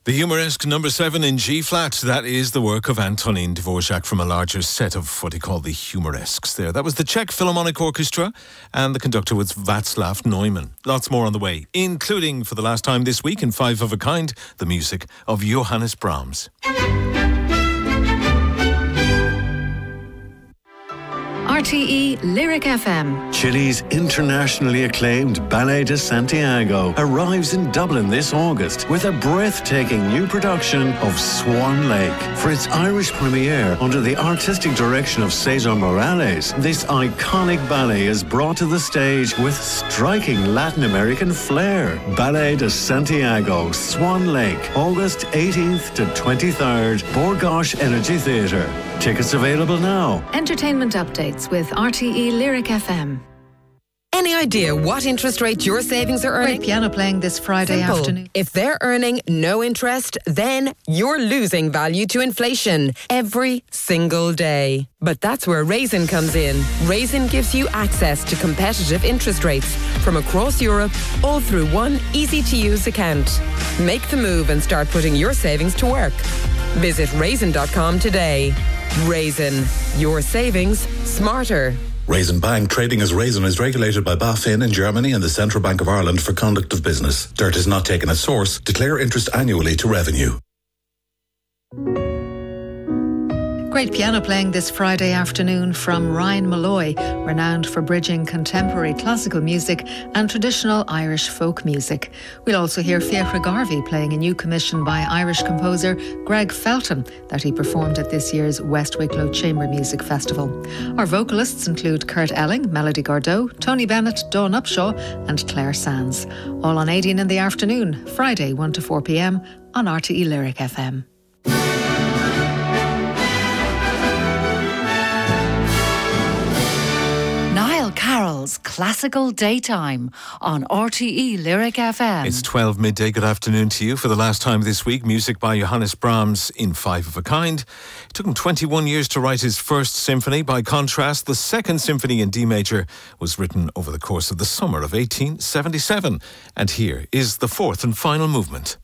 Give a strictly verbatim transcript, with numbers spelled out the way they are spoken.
The Humoresque number seven in G-flat, that is the work of Antonin Dvorak from a larger set of what he called the Humoresques there. That was the Czech Philharmonic Orchestra, and the conductor was Václav Neumann. Lots more on the way, including, for the last time this week, in Five of a Kind, the music of Johannes Brahms. R T E Lyric F M. Chile's internationally acclaimed Ballet de Santiago arrives in Dublin this August with a breathtaking new production of Swan Lake. For its Irish premiere under the artistic direction of Cesar Morales, this iconic ballet is brought to the stage with striking Latin American flair. Ballet de Santiago, Swan Lake, August eighteenth to twenty-third, Borgosh Energy Theatre. Tickets available now. Entertainment updates with R T E Lyric F M. Any idea what interest rate your savings are earning? Great piano playing this Friday Simple. afternoon. If they're earning no interest, then you're losing value to inflation every single day. But that's where Raisin comes in. Raisin gives you access to competitive interest rates from across Europe, all through one easy-to-use account. Make the move and start putting your savings to work. Visit raisin dot com today. Raisin, your savings smarter. Raisin Bank, trading as Raisin, is regulated by BaFin in Germany and the Central Bank of Ireland for conduct of business. Dirt is not taken as source. Declare interest annually to revenue. Great piano playing this Friday afternoon from Ryan Malloy, renowned for bridging contemporary classical music and traditional Irish folk music. We'll also hear Fiachra Garvey playing a new commission by Irish composer Greg Felton that he performed at this year's West Wicklow Chamber Music Festival. Our vocalists include Kurt Elling, Melody Gardot, Tony Bennett, Dawn Upshaw and Claire Sands. All on eighteen in the afternoon, Friday one to four p.m. on R T E Lyric F M. Carol's Classical Daytime on R T E Lyric F M. It's twelve midday. Good afternoon to you. For the last time this week, music by Johannes Brahms in Five of a Kind. It took him twenty-one years to write his first symphony. By contrast, the second symphony in D major was written over the course of the summer of eighteen seventy-seven. And here is the fourth and final movement.